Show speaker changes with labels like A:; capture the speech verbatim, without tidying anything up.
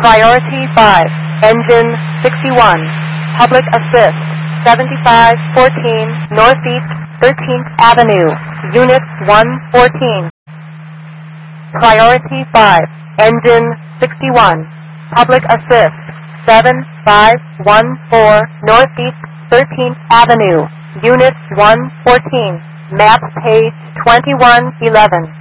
A: Priority five, engine sixty-one, public assist, seventy-five fourteen Northeast thirteenth Avenue, Unit one fourteen. Priority five, engine sixty-one, public assist, seven five one four Northeast thirteenth Avenue, Unit one fourteen, map page twenty-one eleven.